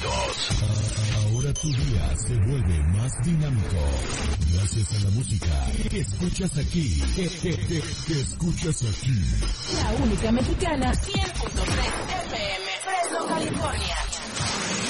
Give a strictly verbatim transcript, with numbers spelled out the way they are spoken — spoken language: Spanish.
éxitos. Ahora tu día se vuelve más dinámico. Gracias a la música que escuchas aquí. Que, que, que, que escuchas aquí. La única mexicana, cien punto tres F M, Fresno, California.